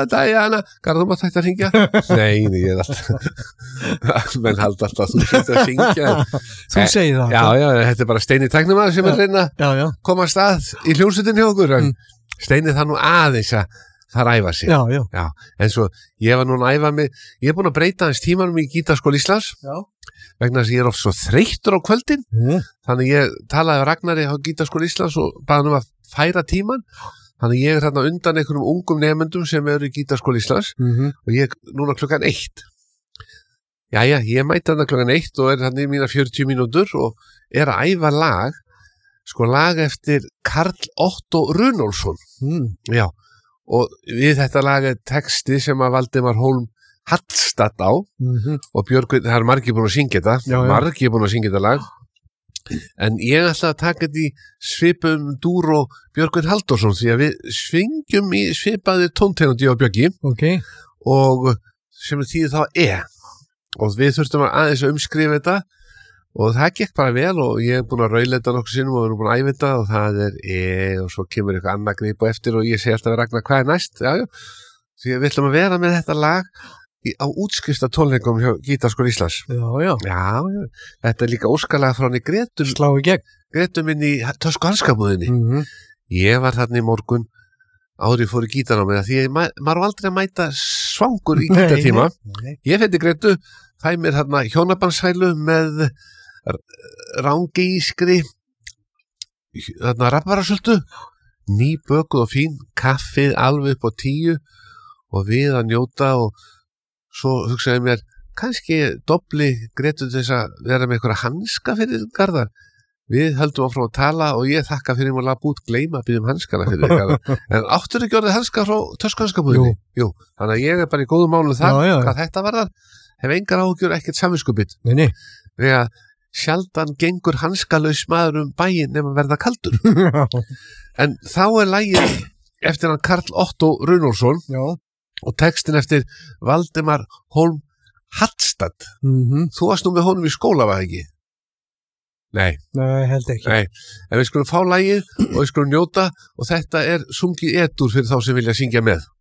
Diana, Garðum að þetta hringja? Nei, ég er alltaf menn halda alltaf að þú setur að syngja Þú segir það Já, þetta er bara Steini tæknumæður sem er reyna Já. koma að stað í hljómsveitin hjá okkur Steini það nú aðeins að það æfa sig Já. En svo ég var núna að æfa mig ég er búin að breyta hans tímanum í Gítarskóla Íslands vegna þess að ég er oft svo þreyttur á kvöldin þannig ég talaði af Ragnari á Gítarskóla Íslands og baði um að færa tíman þannig ég er þarna undan einhverjum ungum nemendum sem eru í Gítarskóla Íslands og ég núna klukkan 1 Jæja, ég mæti þarna klukkan 1 og er þarna í mína 40 mínútur og er að æfa lag eftir Karl Otto Runólfsson Já, og við þetta lag er texti sem að Valdimar Hólm Hallstatt á og Björgvin, það er margir búin að syngja þetta margir búin að syngja þetta lag en ég ætla að taka þetta í svipum dúr og Björgvin Halldórsson því að við svingjum í svipaðir tóntegundi á Björgi og sem þýðir þá og við þurftum aðeins að umskrifa þetta og það gekk bara vel og ég er búin að raula þetta nokkuð sinnum og við erum búin að æfa þetta og það er og svo kemur eitthvað annað grip og eftir og ég segi alltaf við Ragnar hvað er næst því við ætlum að vera með þetta lag á útskrifta tónleikum hjá Gítarskóla Íslands Já, þetta er líka óskalega frá henni Gretum Slá í gegn Gretum inn í tösku hanskabúðinni Ég var þarna í morgun áður ég fór í gítarnámið því maður var aldrei að mæta svangur í gítartíma Ég fendi Gretu fæ mér þarna hjónabandshælu með rángískri þarna rabarasöldu nýbökuð og fín kaffið alveg upp á 10 og við að njóta og svo hugsaði mér, kannski dobli Gretu til þess að vera með einhverja hanska fyrir Garðar. Við höldum áfram að tala og ég þakka fyrir að lafa út gleyma að byrja hanskana fyrir Garðar. En áttur ekki orðið hanska frá töskuhanskabúðinni? Jú. Þannig að ég er bara í góðum málum þar, hvað þetta varðar, hef engar áhugjur ekkert samviskubit. Nei. Þegar að sjaldan gengur hanskalaus maður bæinn nema verða kaldur. En þá er lagið eftir hann Karl Otto Runólfsson. Já. Og textin eftir Valdimar Hólm Hallstatt. Þú varst nú með honum í skóla, var það ekki? Nei, held ekki. Nei, en við skulum fá lagið og við skulum njóta og þetta er sungið edur fyrir þá sem vilja syngja með.